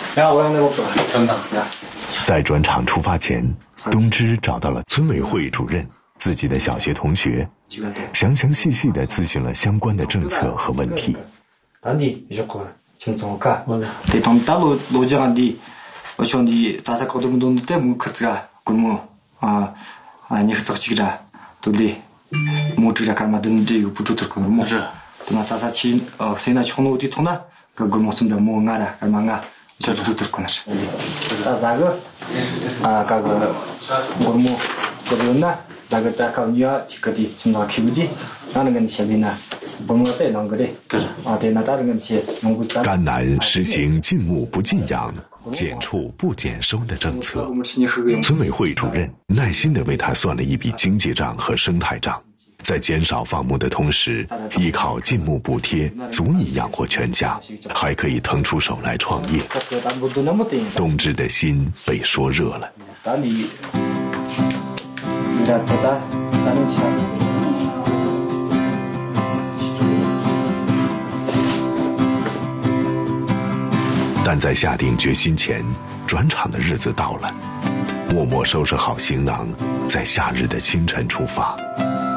在转场出发前，东芝找到了村委会主任，自己的小学同学，详详细细地咨询了相关的政策和问题。甘南实行禁牧不禁养、减畜不减收的政策，村委会主任耐心地为他算了一笔经济账和生态账，在减少放牧的同时，依靠禁牧补贴足以养活全家，还可以腾出手来创业。东芝的心被说热了。但在下定决心前，转场的日子到了。默默收拾好行囊，在夏日的清晨出发。